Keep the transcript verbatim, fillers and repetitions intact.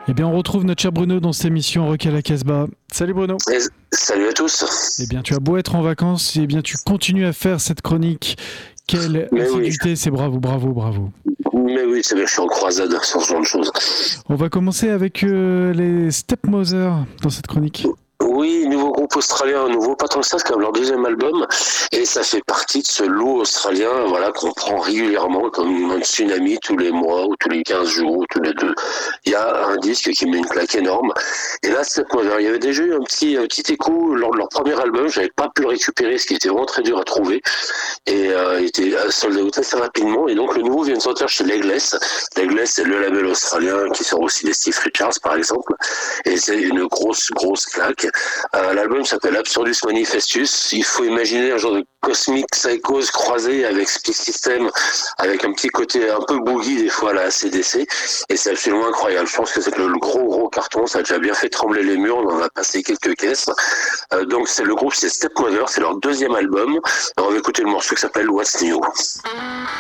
Eh bien, on retrouve notre cher Bruno dans cette émission Rock à la Casbah. Salut Bruno. Et salut à tous. Eh bien, tu as beau être en vacances, eh bien, tu continues à faire cette chronique. Quelle Mais assiduité, oui. c'est bravo, bravo, bravo. Mais oui, c'est bien, je suis en croisade sur ce genre de choses. On va commencer avec euh, les Stepmothers dans cette chronique. Oui, nouveau groupe australien, nouveau pas tant que ça, c'est quand même leur deuxième album, et ça fait partie de ce lot australien, voilà, qu'on prend régulièrement comme un tsunami tous les mois, ou tous les quinze jours, ou tous les deux. Il y a un disque qui met une claque énorme, et là, c'est quoi, il y avait déjà eu un petit, un petit écho lors de leur premier album, j'avais pas pu le récupérer, ce qui était vraiment très dur à trouver, et euh, il était sold out assez rapidement, et donc le nouveau vient de sortir chez Legless. Legless, c'est le label australien qui sort aussi des Steve Richards, par exemple, et c'est une grosse, grosse claque. Euh, l'album s'appelle Absurdus Manifestus. Il faut imaginer un genre de cosmic psychose croisé avec Speak System, avec un petit côté un peu boogie des fois à la A C D C, et c'est absolument incroyable. Je pense que c'est le, le gros gros carton, ça a déjà bien fait trembler les murs, on en a passé quelques caisses. Euh, donc c'est le groupe, c'est Stepmother, c'est leur deuxième album. Alors, on va écouter le morceau qui s'appelle What's New.